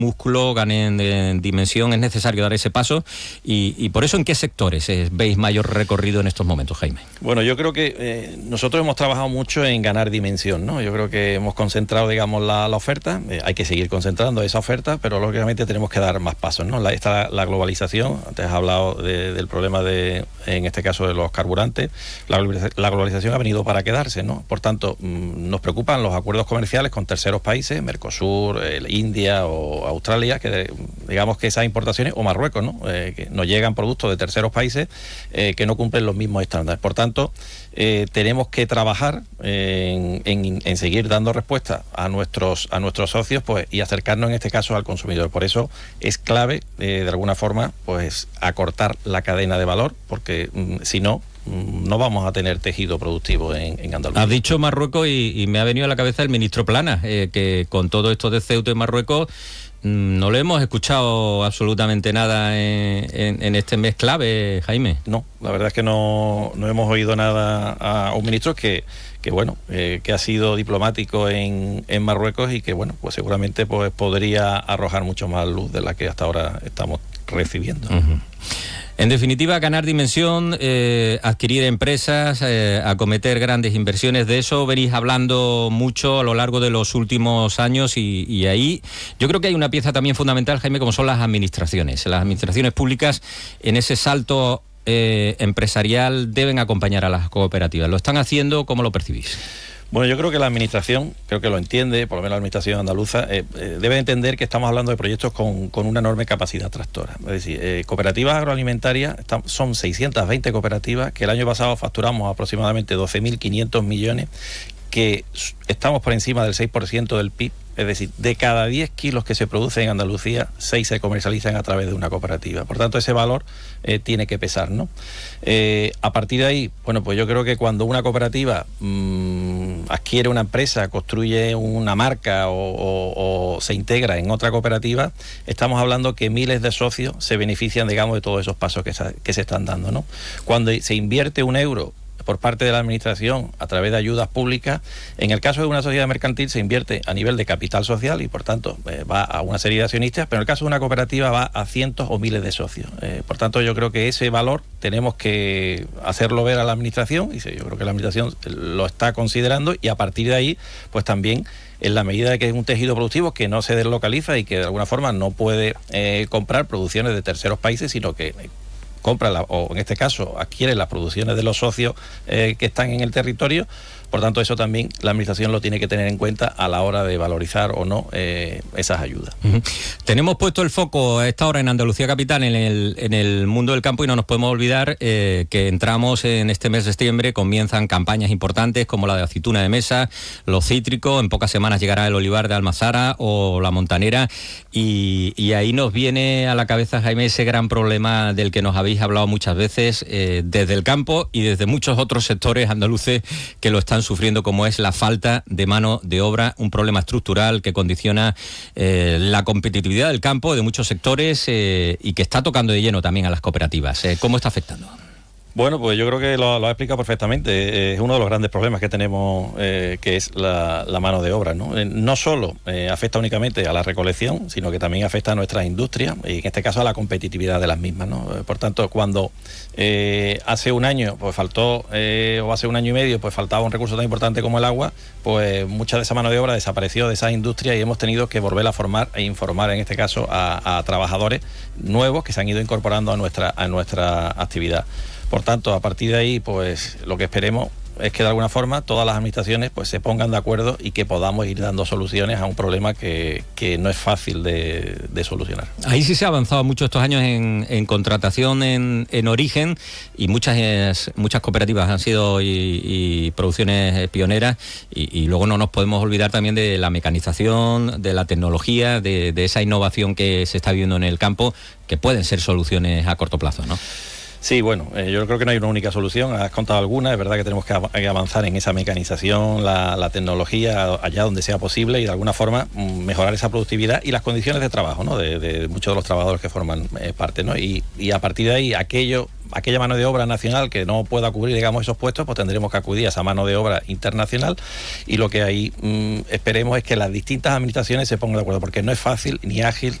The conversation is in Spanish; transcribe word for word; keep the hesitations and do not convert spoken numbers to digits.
músculo, ganen en dimensión, es necesario dar ese paso y, y por eso, ¿en qué sectores eh, veis mayor recorrido en estos momentos, Jaime? Bueno, yo creo que eh, nosotros hemos trabajado mucho en ganar dimensión, ¿no? Yo creo que hemos concentrado, digamos, la, la oferta, eh, hay que seguir concentrando esa oferta, pero lógicamente tenemos que dar más pasos, ¿no? La, esta, la globalización, antes has hablado de, del problema de, en este caso, de los carburantes, la, la globalización ha venido para quedarse, ¿no? Por tanto, mmm, nos preocupan los acuerdos comerciales con terceros países, Mercosur, eh, India o Australia, que digamos que esas importaciones, o Marruecos, ¿no? Eh, que nos llegan productos de terceros países eh, que no cumplen los mismos estándares. Por tanto, eh, tenemos que trabajar en, en, en seguir dando respuesta a nuestros a nuestros socios, pues, y acercarnos en este caso al consumidor. Por eso es clave, eh, de alguna forma, pues acortar la cadena de valor, porque mm, si no, no vamos a tener tejido productivo en, en Andalucía. Has dicho Marruecos y, y me ha venido a la cabeza el ministro Planas, eh, que con todo esto de Ceuta y Marruecos no le hemos escuchado absolutamente nada en, en, en este mes clave, Jaime. No, la verdad es que no, no hemos oído nada a un ministro que, que bueno, eh, que ha sido diplomático en, en Marruecos y que, bueno, pues seguramente pues podría arrojar mucho más luz de la que hasta ahora estamos recibiendo. Uh-huh. En definitiva, ganar dimensión, eh, adquirir empresas, eh, acometer grandes inversiones, de eso venís hablando mucho a lo largo de los últimos años y, y ahí yo creo que hay una pieza también fundamental, Jaime, como son las administraciones. Las administraciones públicas en ese salto eh, empresarial deben acompañar a las cooperativas. ¿Lo están haciendo? ¿Cómo lo percibís? Bueno, yo creo que la administración, creo que lo entiende, por lo menos la administración andaluza, eh, eh, debe entender que estamos hablando de proyectos con, con una enorme capacidad tractora. Es decir, eh, cooperativas agroalimentarias, están, son seiscientas veinte cooperativas, que el año pasado facturamos aproximadamente doce mil quinientos millones, que estamos por encima del seis por ciento del P I B. Es decir, de cada diez kilos que se producen en Andalucía, seis se comercializan a través de una cooperativa. Por tanto, ese valor eh, tiene que pesar, ¿no? Eh, a partir de ahí, bueno, pues yo creo que cuando una cooperativa mmm, adquiere una empresa, construye una marca o, o, o se integra en otra cooperativa, estamos hablando que miles de socios se benefician, digamos, de todos esos pasos que, que se están dando, ¿no? Cuando se invierte un euro por parte de la administración a través de ayudas públicas, en el caso de una sociedad mercantil se invierte a nivel de capital social y por tanto eh, va a una serie de accionistas, pero en el caso de una cooperativa va a cientos o miles de socios. Eh, por tanto, yo creo que ese valor tenemos que hacerlo ver a la administración y yo creo que la administración lo está considerando y a partir de ahí, pues también en la medida de que es un tejido productivo que no se deslocaliza y que de alguna forma no puede eh, comprar producciones de terceros países, sino que compra, la, o en este caso adquiere las producciones de los socios eh, que están en el territorio. Por tanto, eso también la administración lo tiene que tener en cuenta a la hora de valorizar o no eh, esas ayudas. Uh-huh. Tenemos puesto el foco a esta hora en Andalucía Capital, en el, en el mundo del campo, y no nos podemos olvidar eh, que entramos en este mes de septiembre, comienzan campañas importantes como la de aceituna de mesa, los cítricos, en pocas semanas llegará el olivar de Almazara o la montanera, y, y ahí nos viene a la cabeza, Jaime, ese gran problema del que nos habéis hablado muchas veces eh, desde el campo y desde muchos otros sectores andaluces que lo están sufriendo, como es la falta de mano de obra, un problema estructural que condiciona eh, la competitividad del campo de muchos sectores eh, y que está tocando de lleno también a las cooperativas. Eh, ¿Cómo está afectando? Bueno, pues yo creo que lo, lo ha explicado perfectamente. Eh, es uno de los grandes problemas que tenemos, eh, que es la, la mano de obra, ¿no? Eh, no solo eh, afecta únicamente a la recolección, sino que también afecta a nuestras industrias y en este caso a la competitividad de las mismas, ¿no? Eh, por tanto, cuando eh, hace un año pues faltó, eh, o hace un año y medio, pues faltaba un recurso tan importante como el agua, pues mucha de esa mano de obra desapareció de esas industrias y hemos tenido que volver a formar e informar, en este caso, a, a trabajadores nuevos que se han ido incorporando a nuestra, a nuestra actividad. Por tanto, a partir de ahí, pues lo que esperemos es que de alguna forma todas las administraciones pues se pongan de acuerdo y que podamos ir dando soluciones a un problema que, que no es fácil de, de solucionar. Ahí sí se ha avanzado mucho estos años en, en contratación en, en origen y muchas muchas cooperativas han sido y, y producciones pioneras y, y luego no nos podemos olvidar también de la mecanización, de la tecnología, de, de esa innovación que se está viendo en el campo, que pueden ser soluciones a corto plazo, ¿no? Sí, bueno, eh, yo creo que no hay una única solución, has contado alguna, es verdad que tenemos que, av- que avanzar en esa mecanización, la, la tecnología, allá donde sea posible y de alguna forma mm, mejorar esa productividad y las condiciones de trabajo, ¿no? de, de muchos de los trabajadores que forman eh, parte, ¿no? Y, y a partir de ahí, aquello aquella mano de obra nacional que no pueda cubrir, digamos, esos puestos, pues tendremos que acudir a esa mano de obra internacional, y lo que ahí mmm, esperemos es que las distintas administraciones se pongan de acuerdo, porque no es fácil ni ágil